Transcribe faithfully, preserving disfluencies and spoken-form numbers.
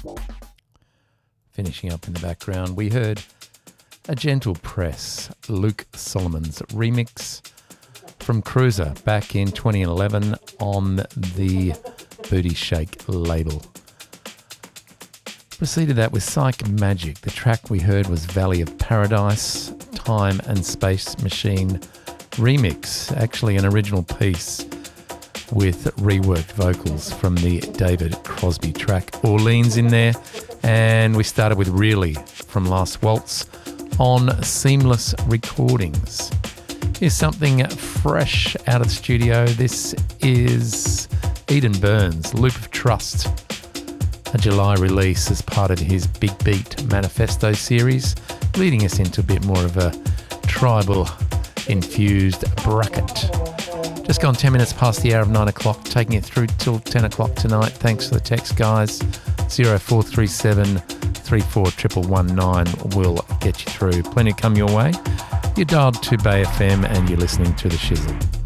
Finishing up in the background, we heard A Gentle Press, Luke Solomon's remix from Cruiser back in twenty eleven on the Booty Shake label. Preceded that with Psych Magic. The track we heard was Valley of Paradise, Time and Space Machine remix, actually an original piece with reworked vocals from the David Crosby track. Orleans in there, and we started with Really from Last Waltz on Seamless Recordings. Here's something fresh out of the studio. This is Eden Burns, Loop of Trust, a July release as part of his Big Beat Manifesto series, leading us into a bit more of a tribal infused bracket. Just gone ten minutes past the hour of nine o'clock, taking it through till ten o'clock tonight. Thanks for the text, guys. zero four three seven, three four one one nine will get you through. Plenty to come your way. You're dialed to Bay F M and you're listening to The Shizzle.